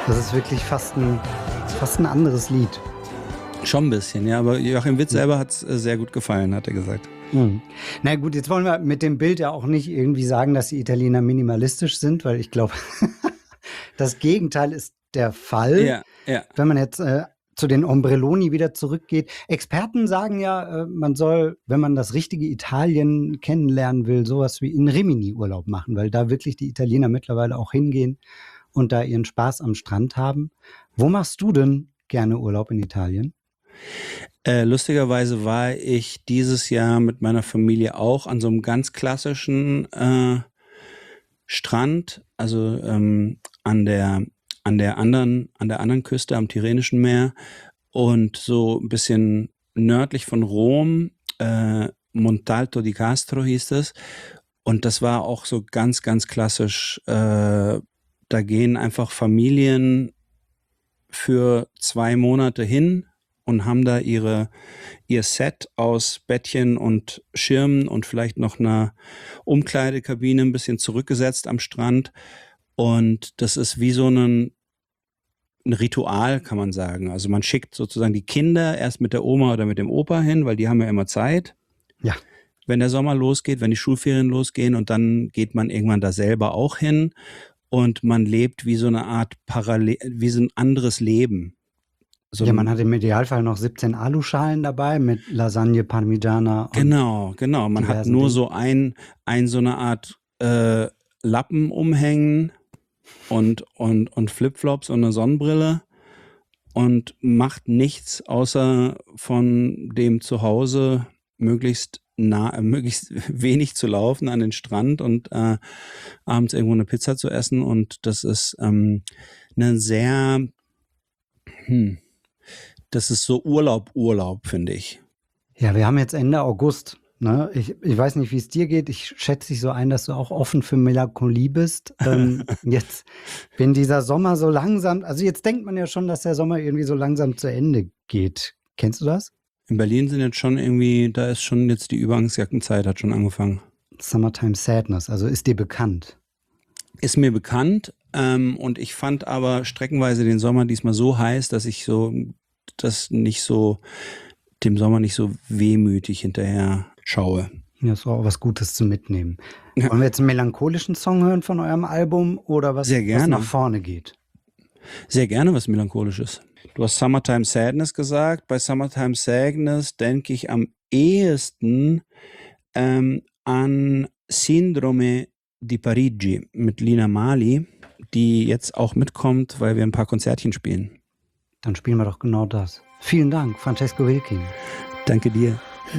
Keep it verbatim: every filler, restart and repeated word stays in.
Das ist wirklich fast ein, fast ein anderes Lied. Schon ein bisschen, ja, aber Joachim Witt selber hat es sehr gut gefallen, hat er gesagt. Mhm. Na gut, jetzt wollen wir mit dem Bild ja auch nicht irgendwie sagen, dass die Italiener minimalistisch sind, weil ich glaube, das Gegenteil ist der Fall. Ja, ja. Wenn man jetzt äh, zu den Ombrelloni wieder zurückgeht. Experten sagen ja, äh, man soll, wenn man das richtige Italien kennenlernen will, sowas wie in Rimini-Urlaub machen, weil da wirklich die Italiener mittlerweile auch hingehen und da ihren Spaß am Strand haben. Wo machst du denn gerne Urlaub in Italien? Äh, lustigerweise war ich dieses Jahr mit meiner Familie auch an so einem ganz klassischen äh, Strand, also ähm, an der an der anderen an der anderen Küste am Tyrrhenischen Meer und so ein bisschen nördlich von Rom, äh, Montalto di Castro hieß es, und das war auch so ganz ganz klassisch. Äh, da gehen einfach Familien für zwei Monate hin und haben da ihre, ihr Set aus Bettchen und Schirmen und vielleicht noch einer Umkleidekabine ein bisschen zurückgesetzt am Strand. Und das ist wie so ein, ein Ritual, kann man sagen. Also man schickt sozusagen die Kinder erst mit der Oma oder mit dem Opa hin, weil die haben ja immer Zeit. Ja. Wenn der Sommer losgeht, wenn die Schulferien losgehen, und dann geht man irgendwann da selber auch hin und man lebt wie so eine Art Parallel, wie so ein anderes Leben. So ja, ein- man hat im Idealfall noch siebzehn Aluschalen dabei mit Lasagne, Parmigiana. Und Genau, genau. Man hat diversen nur Dingen. so ein, ein so eine Art äh, Lappen umhängen und, und, und Flipflops und eine Sonnenbrille und macht nichts, außer von dem zu Hause möglichst nah, äh, möglichst wenig zu laufen an den Strand und äh, abends irgendwo eine Pizza zu essen. Und das ist ähm, eine sehr, hm, das ist so Urlaub, Urlaub, finde ich. Ja, wir haben jetzt Ende August. Ne? Ich, ich weiß nicht, wie es dir geht. Ich schätze dich so ein, dass du auch offen für Melancholie bist. Ähm, jetzt, wenn dieser Sommer so langsam, also jetzt denkt man ja schon, dass der Sommer irgendwie so langsam zu Ende geht. Kennst du das? In Berlin sind jetzt schon irgendwie, da ist schon jetzt die Übergangsjackenzeit, hat schon angefangen. Summertime Sadness, also ist dir bekannt. Ist mir bekannt, ähm, und ich fand aber streckenweise den Sommer diesmal so heiß, dass ich so das nicht so, dem Sommer nicht so wehmütig hinterher schaue. Ja, ist auch was Gutes zu mitnehmen. Ja. Wollen wir jetzt einen melancholischen Song hören von eurem Album oder was, Sehr was gerne. nach vorne geht? Sehr gerne was Melancholisches. Du hast Summertime Sadness gesagt. Bei Summertime Sadness denke ich am ehesten ähm, an Sindrome di Parigi mit Lina Mali, die jetzt auch mitkommt, weil wir ein paar Konzertchen spielen. Dann spielen wir doch genau das. Vielen Dank, Francesco Wilking. Danke dir.